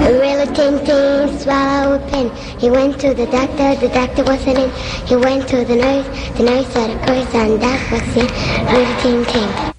Really Tin Tin swallowed a pin. He went to the doctor wasn't in. He went to the nurse said a curse, and that was it. Really Tin Tin.